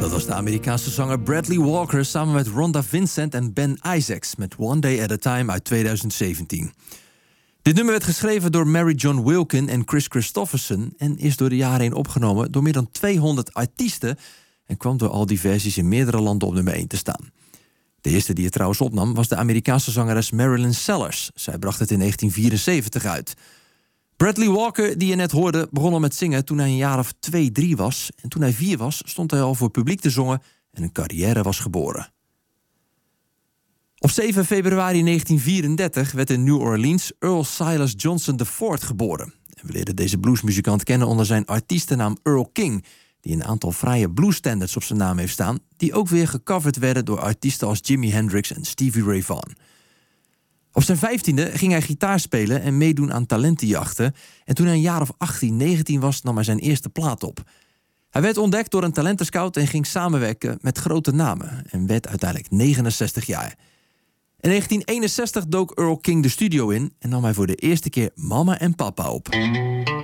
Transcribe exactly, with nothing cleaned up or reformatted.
Dat was de Amerikaanse zanger Bradley Walker samen met Rhonda Vincent en Ben Isaacs met One Day at a Time uit tweeduizend zeventien. Dit nummer werd geschreven door Mary John Wilkin en Chris Christopherson en is door de jaren heen opgenomen door meer dan tweehonderd artiesten en kwam door al die versies in meerdere landen op nummer één te staan. De eerste die het trouwens opnam was de Amerikaanse zangeres Marilyn Sellers. Zij bracht het in negentien vierenzeventig uit. Bradley Walker, die je net hoorde, begon al met zingen toen hij een jaar of twee, drie was. En toen hij vier was, stond hij al voor publiek te zongen en een carrière was geboren. Op zeven februari negentien vierendertig werd in New Orleans Earl Silas Johnson de Fourth geboren. En we leerden deze bluesmuzikant kennen onder zijn artiestennaam Earl King, die een aantal fraaie bluesstandards op zijn naam heeft staan, die ook weer gecoverd werden door artiesten als Jimi Hendrix en Stevie Ray Vaughan. Op zijn vijftiende ging hij gitaar spelen en meedoen aan talentenjachten. En toen hij een jaar of achttien, negentien was, nam hij zijn eerste plaat op. Hij werd ontdekt door een talentenscout en ging samenwerken met grote namen. En werd uiteindelijk negenenzestig jaar. In negentien eenenzestig dook Earl King de studio in en nam hij voor de eerste keer Mama en Papa op.